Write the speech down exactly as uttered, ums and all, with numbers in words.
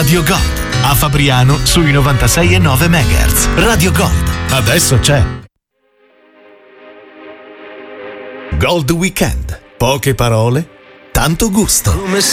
Radio Gold, a Fabriano sui novantasei virgola nove megahertz. Radio Gold, adesso c'è. Gold Weekend. Poche parole, tanto gusto.